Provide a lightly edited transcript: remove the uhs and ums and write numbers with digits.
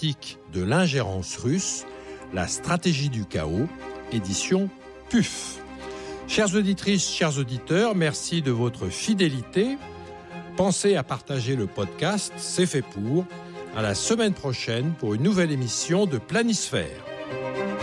politique de l'ingérence russe, la stratégie du chaos, édition PUF. Chères auditrices, chers auditeurs, merci de votre fidélité. Pensez à partager le podcast, c'est fait pour. À la semaine prochaine pour une nouvelle émission de Planisphère.